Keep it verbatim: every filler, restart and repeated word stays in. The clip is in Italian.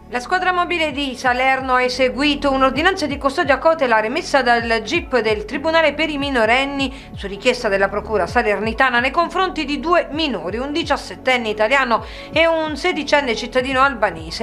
La squadra mobile di Salerno ha eseguito un'ordinanza di custodia cautelare emessa dal G I P del Tribunale per i minorenni su richiesta della Procura salernitana nei confronti di due minori, un diciassettenne italiano e un sedicenne cittadino albanese.